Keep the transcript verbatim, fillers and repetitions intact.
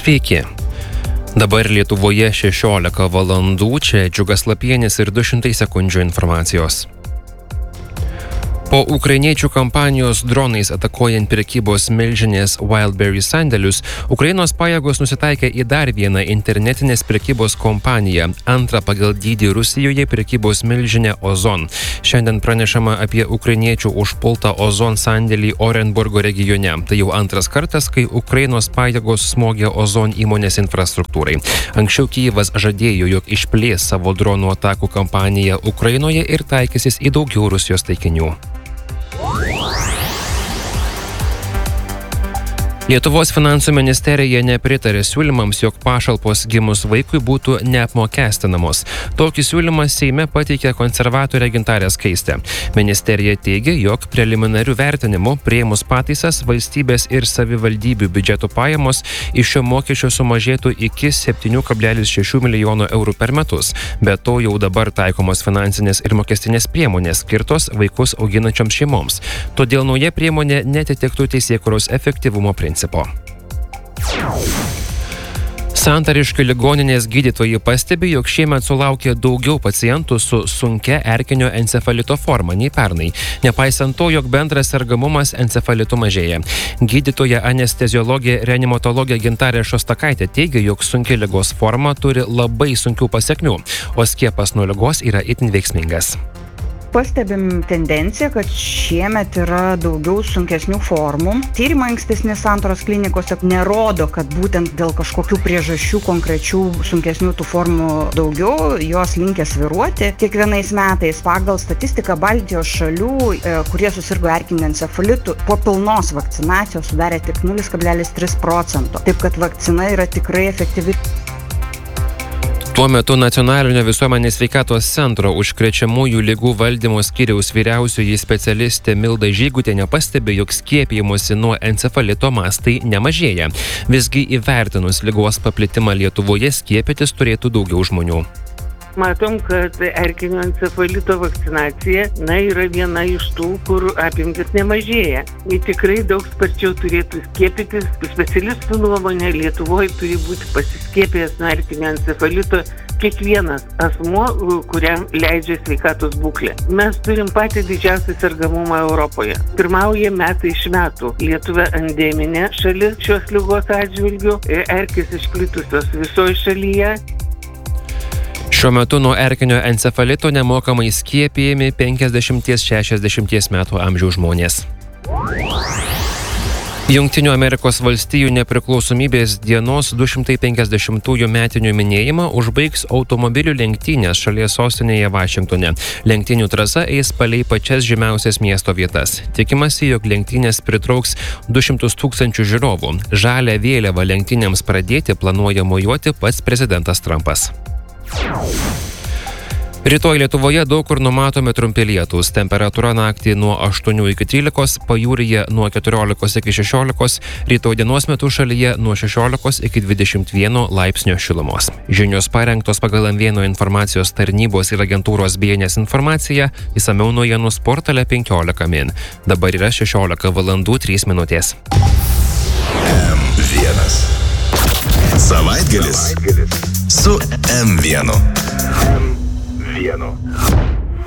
Sveiki. Dabar Lietuvoje šešiolika valandų, čia Džiugas Lapienis ir du šimtai sekundžių informacijos. Po ukrainiečių kampanijos dronais atakuojant prekybos milžinės Wildberries sandėlius, Ukrainos pajėgos nusitaikė į dar vieną internetinės prekybos kompaniją, antrą pagal dydį Rusijoje prekybos milžinę Ozon. Šiandien pranešama apie ukrainiečių užpultą Ozon sandėlį Orenburgo regione. Tai jau antras kartas, kai Ukrainos pajėgos smogė Ozon įmonės infrastruktūrai. Anksčiau Kijevas žadėjo, jog išplės savo dronų atakų kampaniją Ukrainoje ir taikysis į daugiau Rusijos taikinių. Lietuvos finansų ministerija nepritarė siūlymams, jog pašalpos gimus vaikui būtų neapmokestinamos. Tokį siūlymą Seime pateikė konservatorė Gintarė Skaistė. Ministerija teigia, jog preliminarių vertinimų priėmus pataisas valstybės ir savivaldybių biudžeto pajamos iš šio mokesčio sumažėtų iki septynių kablelis šešių milijonų eurų per metus. Be to jau dabar taikomos finansinės ir mokestinės priemonės skirtos vaikus auginančioms šeimoms. Todėl nauja priemonė neatitiktų teisėkūros efektyvumo principų. Santariškių ligoninės gydytojai pastebi, jog šiemet sulaukė daugiau pacientų su sunkia erkinio encefalito forma nei pernai, nepaisant to, jog bendras sergamumas encefalitu mažėja. Gydytoja anesteziologė reanimatologė Gintarė Šostakaitė teigia, jog sunki ligos forma turi labai sunkių pasekmių, o skiepas nuo ligos yra itin veiksmingas. Pastebim tendenciją, kad šiemet yra daugiau sunkesnių formų. Tyrimai ankstesni santaros klinikose nerodo, kad būtent dėl kažkokių priežasčių konkrečių sunkesnių tų formų daugiau, jos linkę svyruoti. Kiekvienais metais pagal statistiką Baltijos šalių, kurie susirgo erkiniu encefalitu, po pilnos vakcinacijos sudarė tik nulis kablelis tris procento. Taip kad vakcina yra tikrai efektyvi. Tuo metu Nacionalinio visuomenės sveikatos centro užkrečiamųjų ligų valdymo skyriaus vyriausioji specialistė Milda Žygutienė pastebi, jog skiepijimosi nuo encefalito mastai nemažėja. Visgi įvertinus ligos paplitimą Lietuvoje skiepytis turėtų daugiau žmonių. Matom, kad erkinio encefalito vakcinacija na, yra viena iš tų, kur apimtis nemažėja. Ir tikrai daug sparčiau turėtų skiepytis. Specialistų nuomonė, Lietuvoje turi būti pasiskiepėjęs nuo erkinio encefalito kiekvienas asmuo, kuriam leidžia sveikatos būklė. Mes turim patį didžiausią sergamumą Europoje. Pirmauja metai iš metų. Lietuva endeminė šalis šios ligos atžvilgių, erkės išplitusios visoje šalyje. Šiuo metu nuo erkinio encefalito nemokamai skiepijami penkiasdešimt šešiasdešimt metų amžiaus žmonės. Jungtinių Amerikos valstijų nepriklausomybės dienos du šimtai penkiasdešimtųjų metinių minėjimą užbaigs automobilių lenktynės šalies sostinėje Vašingtone. Lenktynių trasa eis palei pačias žymiausias miesto vietas. Tikimasi, jog lenktynės pritrauks du šimtus tūkstančių žiūrovų. Žalią vėliavą lenktynėms pradėti planuoja mojuoti pats prezidentas Trumpas. Rytoj Lietuvoje daug kur numatomi trumpi lietūs. Temperatūra naktį nuo aštuonių iki trylikos, pajūryje nuo keturiolikos iki šešiolikos, rytoj dienos metu šalyje nuo šešiolikos iki dvidešimt vieno laipsnio šilumos. Žinios parengtos pagal M vienas informacijos tarnybos ir agentūros B N S informaciją, išsamiau naujienų portale penkiolika min. Dabar yra šešiolika valandų trys minutės. M vienas. Savaitgalis su M vienu. M vienu.